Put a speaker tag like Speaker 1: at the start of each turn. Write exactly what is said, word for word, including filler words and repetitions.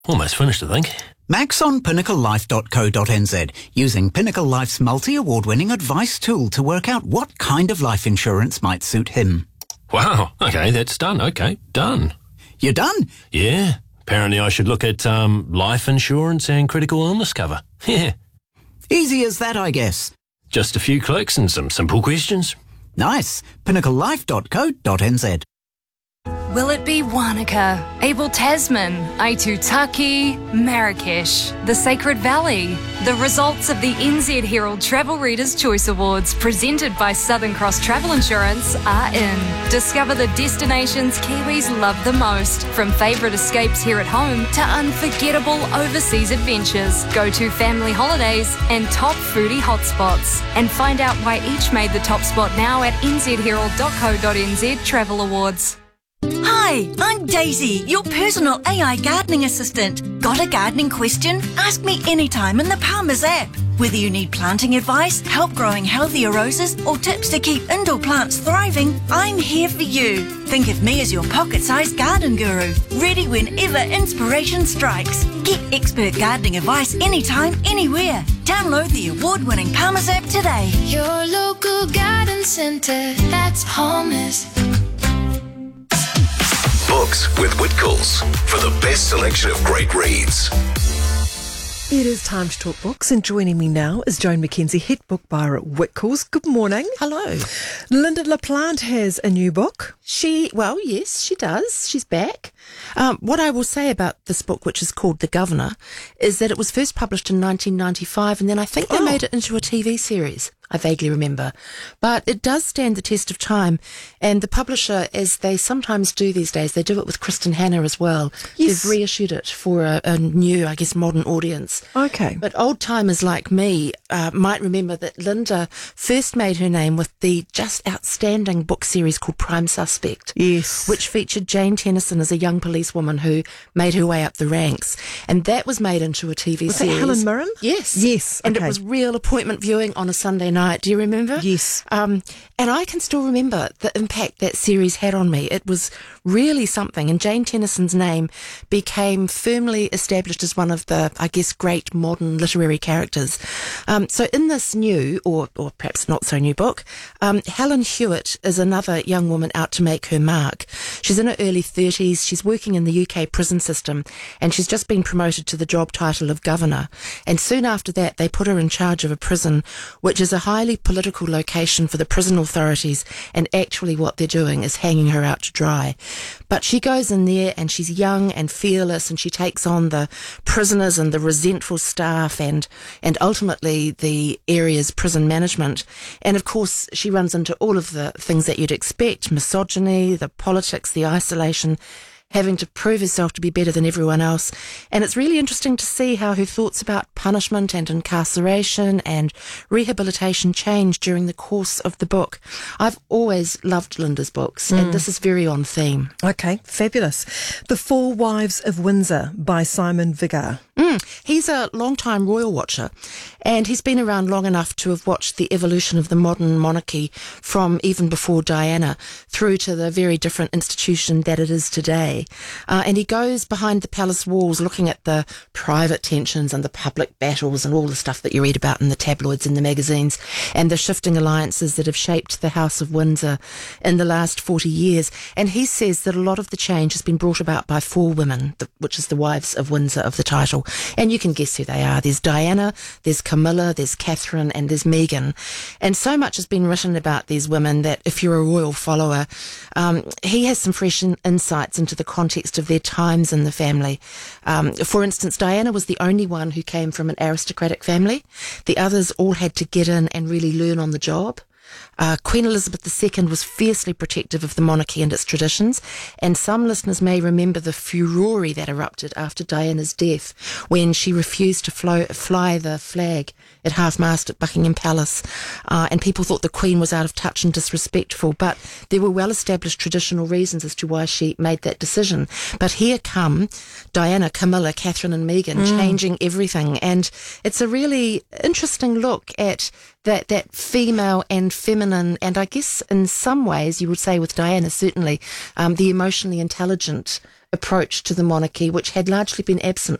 Speaker 1: Almost finished, I think.
Speaker 2: Max on pinnacle life dot co dot n z, using Pinnacle Life's multi-award-winning advice tool to work out what kind of life insurance might suit him.
Speaker 1: Wow, okay, that's done. Okay, done.
Speaker 2: You're done?
Speaker 1: Yeah, apparently I should look at um, life insurance and critical illness cover. Yeah.
Speaker 2: Easy as that, I guess.
Speaker 1: Just a few clicks and some simple questions.
Speaker 2: Nice. pinnacle life dot co dot n z.
Speaker 3: Will it be Wanaka, Abel Tasman, Aitutaki, Marrakesh, the Sacred Valley? The results of the N Z Herald Travel Readers' Choice Awards presented by Southern Cross Travel Insurance are in. Discover the destinations Kiwis love the most, from favourite escapes here at home to unforgettable overseas adventures, go-to family holidays and top foodie hotspots. And find out why each made the top spot now at n z herald dot co dot n z Travel Awards.
Speaker 4: Hi, I'm Daisy, your personal A I gardening assistant. Got a gardening question? Ask me anytime in the Palmer's app. Whether you need planting advice, help growing healthier roses, or tips to keep indoor plants thriving, I'm here for you. Think of me as your pocket-sized garden guru, ready whenever inspiration strikes. Get expert gardening advice anytime, anywhere. Download the award-winning Palmer's app today.
Speaker 5: Your local garden centre, that's Palmer's.
Speaker 6: Books with Whitcoulls for the best selection of great reads.
Speaker 7: It is time to talk books, and joining me now is Joan McKenzie, head book buyer at Whitcoulls. Good morning.
Speaker 8: Hello.
Speaker 7: Linda LaPlante has a new book.
Speaker 8: She, well, yes, she does. She's back. Um, what I will say about this book, which is called The Governor, is that it was first published in nineteen ninety-five, and then I think they
Speaker 7: Oh.
Speaker 8: made it into a T V series. I vaguely remember. But it does stand the test of time. And the publisher, as they sometimes do these days, they do it with Kristen Hanna as well.
Speaker 7: Yes.
Speaker 8: They've reissued it for a, a new, I guess, modern audience.
Speaker 7: Okay.
Speaker 8: But old-timers like me uh, might remember that Linda first made her name with the just outstanding book series called Prime Suspect.
Speaker 7: Yes.
Speaker 8: Which featured Jane Tennyson as a young policewoman who made her way up the ranks. And that was made into a T V
Speaker 7: Was that
Speaker 8: series.
Speaker 7: Helen Mirren?
Speaker 8: Yes.
Speaker 7: Yes,
Speaker 8: And
Speaker 7: okay.
Speaker 8: it was real appointment viewing on a Sunday night. Do you remember?
Speaker 7: Yes.
Speaker 8: Um, and I can still remember the impact that series had on me. It was really something. And Jane Tennyson's name became firmly established as one of the, I guess, great modern literary characters. Um, so in this new, or, or perhaps not so new book, um, Helen Hewitt is another young woman out to make her mark. She's in her early thirties. She's working in the U K prison system, and she's just been promoted to the job title of governor. And soon after that, they put her in charge of a prison, which is a highly political location for the prison authorities, and actually what they're doing is hanging her out to dry. But she goes in there and she's young and fearless, and she takes on the prisoners and the resentful staff and and ultimately the area's prison management. And of course she runs into all of the things that you'd expect: misogyny, the politics, the isolation, having to prove herself to be better than everyone else. And it's really interesting to see how her thoughts about punishment and incarceration and rehabilitation change during the course of the book. I've always loved Linda's books, mm. and this is very on theme.
Speaker 7: Okay, fabulous. The Four Wives of Windsor by Simon Vigar.
Speaker 8: Mm. He's a long-time royal watcher, and he's been around long enough to have watched the evolution of the modern monarchy from even before Diana through to the very different institution that it is today. Uh, and he goes behind the palace walls looking at the private tensions and the public battles and all the stuff that you read about in the tabloids and the magazines, and the shifting alliances that have shaped the House of Windsor in the last forty years. And he says that a lot of the change has been brought about by four women, the, which is the wives of Windsor of the title. And you can guess who they are. There's Diana, there's Camilla, there's Catherine, and there's Meghan. And so much has been written about these women that if you're a royal follower, um, he has some fresh in- insights into the context of their times in the family. Um, for instance, Diana was the only one who came from an aristocratic family. The others all had to get in and really learn on the job. Uh, Queen Elizabeth the Second was fiercely protective of the monarchy and its traditions, and some listeners may remember the furore that erupted after Diana's death when she refused to fly, fly the flag at half-mast at Buckingham Palace, uh, and people thought the Queen was out of touch and disrespectful, but there were well-established traditional reasons as to why she made that decision. But here come Diana, Camilla, Catherine and Meghan mm. changing everything, and it's a really interesting look at that that female and feminine, and I guess in some ways you would say with Diana certainly, um, the emotionally intelligent approach to the monarchy, which had largely been absent